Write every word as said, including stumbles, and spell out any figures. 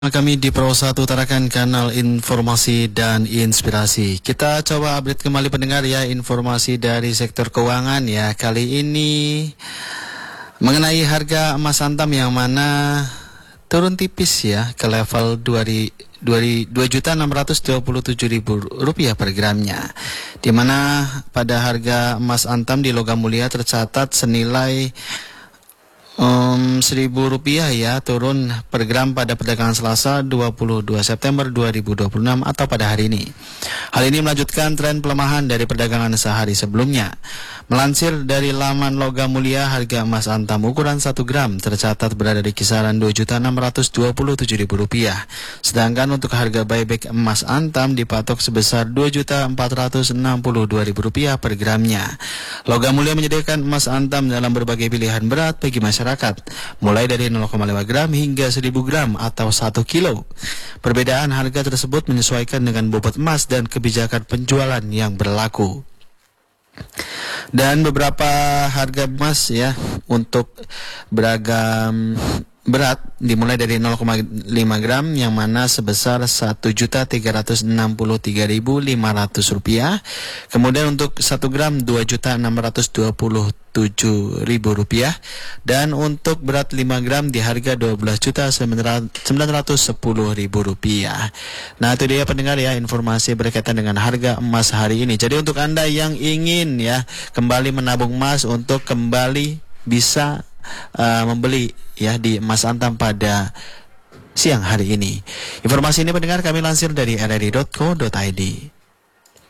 Kami di Pro satu utarakan kanal informasi dan inspirasi. Kita coba update kembali pendengar ya, informasi dari sektor keuangan ya. Kali ini mengenai harga emas antam yang mana turun tipis ya ke level dua juta enam ratus dua puluh tujuh ribu rupiah per gramnya. Di mana pada harga emas antam di logam mulia tercatat senilai Um, seribu rupiah ya, turun per gram pada perdagangan Selasa dua puluh dua September dua ribu dua puluh enam atau pada hari ini. Hal ini melanjutkan tren pelemahan dari perdagangan sehari sebelumnya. Melansir dari laman logam mulia, harga emas antam ukuran satu gram tercatat berada di kisaran dua juta enam ratus dua puluh tujuh ribu rupiah. Sedangkan untuk harga buyback emas antam dipatok sebesar dua juta empat ratus enam puluh dua ribu rupiah per gramnya. Logam mulia menyediakan emas antam dalam berbagai pilihan berat bagi masyarakat, mulai dari nol koma lima gram hingga seribu gram atau satu kilo. Perbedaan harga tersebut menyesuaikan dengan bobot emas dan kebijakan penjualan yang berlaku. Dan beberapa harga emas ya untuk beragam berat dimulai dari nol koma lima gram yang mana sebesar satu juta tiga ratus enam puluh tiga ribu lima ratus rupiah. Kemudian untuk satu gram dua juta enam ratus dua puluh tujuh ribu rupiah, dan untuk berat lima gram di harga dua belas juta sembilan ratus sepuluh ribu rupiah. Nah, itu dia pendengar ya, informasi berkaitan dengan harga emas hari ini. Jadi untuk Anda yang ingin ya kembali menabung emas untuk kembali bisa uh, membeli ya di emas antam pada siang hari ini. Informasi ini pendengar kami lansir dari r r i dot co dot i d.